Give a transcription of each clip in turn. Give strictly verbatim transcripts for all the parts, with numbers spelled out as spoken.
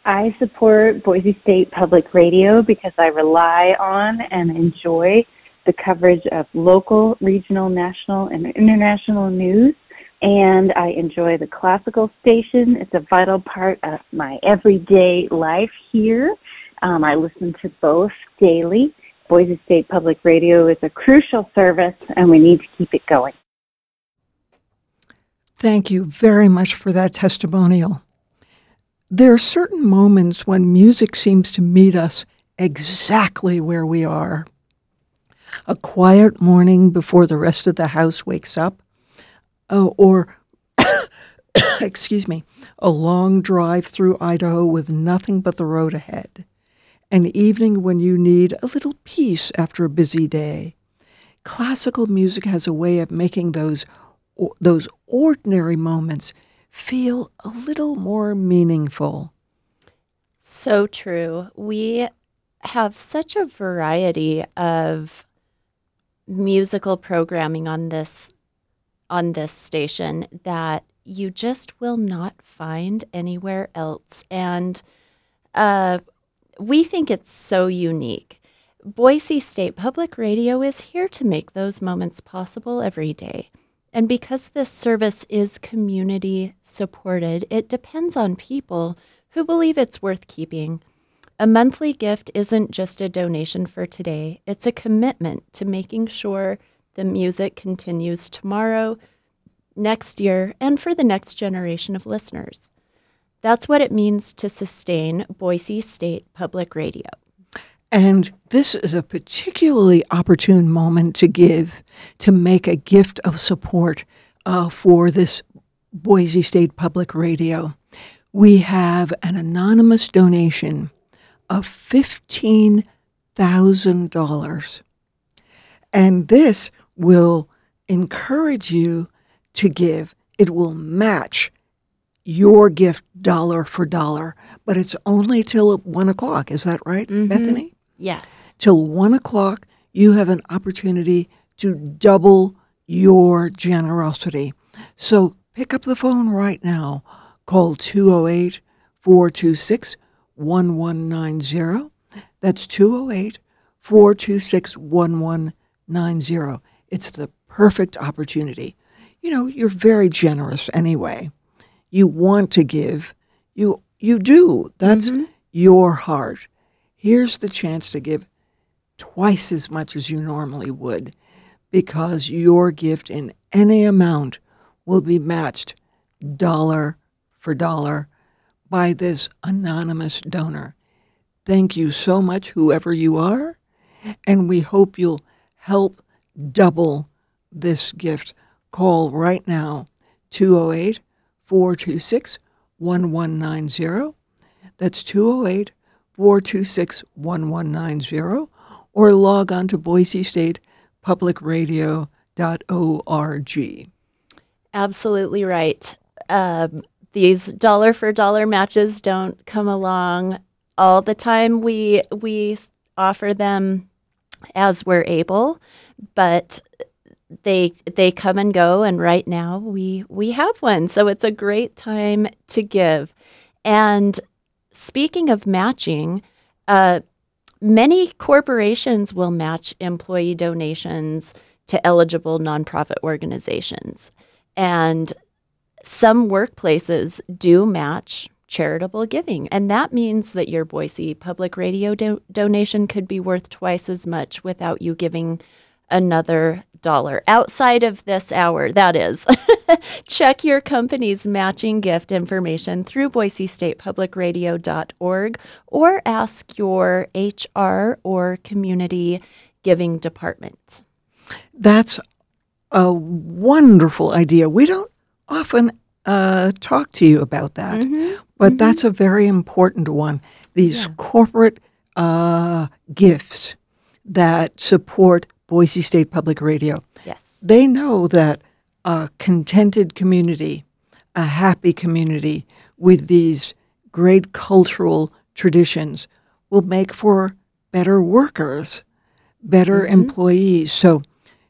I support Boise State Public Radio because I rely on and enjoy the coverage of local, regional, national, and international news. And I enjoy the classical station. It's a vital part of my everyday life here. Um, I listen to both daily. Boise State Public Radio is a crucial service, and we need to keep it going. Thank you very much for that testimonial. There are certain moments when music seems to meet us exactly where we are. A quiet morning before the rest of the house wakes up, uh, or, excuse me, a long drive through Idaho with nothing but the road ahead. An evening when you need a little peace after a busy day. Classical music has a way of making those those ordinary moments feel a little more meaningful. So true. We have such a variety of musical programming on this on this station that you just will not find anywhere else. And uh, we think it's so unique. Boise State Public Radio is here to make those moments possible every day. And because this service is community supported, it depends on people who believe it's worth keeping. A monthly gift isn't just a donation for today. It's a commitment to making sure the music continues tomorrow, next year, and for the next generation of listeners. That's what it means to sustain Boise State Public Radio. And this is a particularly opportune moment to give, to make a gift of support uh, for this Boise State Public Radio. We have an anonymous donation of fifteen thousand dollars. And this will encourage you to give. It will match your gift dollar for dollar, but it's only till one o'clock. Is that right, mm-hmm. Bethany? Yes. Till one o'clock, you have an opportunity to double your generosity. So pick up the phone right now. Call two oh eight, four two six, one one nine zero. That's two oh eight, four two six, one one nine zero. It's the perfect opportunity. You know, you're very generous anyway. You want to give. You you do. That's mm-hmm. your heart. Here's the chance to give twice as much as you normally would, because your gift in any amount will be matched dollar for dollar by this anonymous donor. Thank you so much, whoever you are, and we hope you'll help double this gift. Call right now, two oh eight, four two six, one one nine zero. That's two oh eight, four two six, one one nine zero, or log on to boise state public radio dot org. Absolutely right. Um, these dollar for dollar matches don't come along all the time. We we offer them as we're able, but they they come and go. And right now we we have one, so it's a great time to give. And speaking of matching, uh, many corporations will match employee donations to eligible nonprofit organizations. And some workplaces do match charitable giving. And that means that your Boise Public Radio do- donation could be worth twice as much without you giving another dollar outside of this hour, that is. Check your company's matching gift information through boise state public radio dot org or ask your H R or community giving department. That's a wonderful idea. We don't often uh, talk to you about that, mm-hmm. but mm-hmm. that's a very important one. These yeah. corporate uh, gifts that support Boise State Public Radio. Yes. They know that a contented community, a happy community with these great cultural traditions will make for better workers, better mm-hmm. employees. So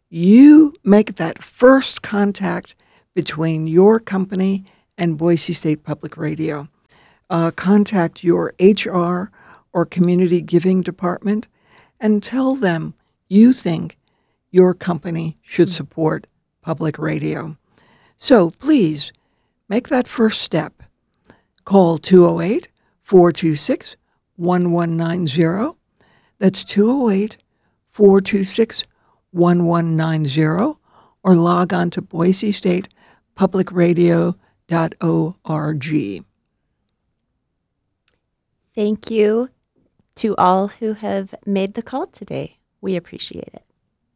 you make that first contact between your company and Boise State Public Radio. uh, contact your H R or community giving department and tell them you think your company should support public radio. So please make that first step. Call two oh eight, four two six, one one nine zero. That's two oh eight, four two six, one one nine zero, or log on to boise state public radio dot org. Thank you to all who have made the call today. We appreciate it.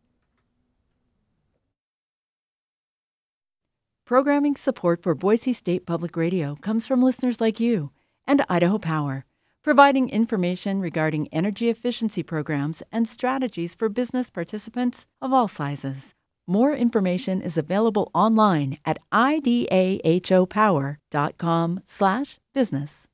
Programming support for Boise State Public Radio comes from listeners like you and Idaho Power, providing information regarding energy efficiency programs and strategies for business participants of all sizes. More information is available online at idahopower dot com slash business.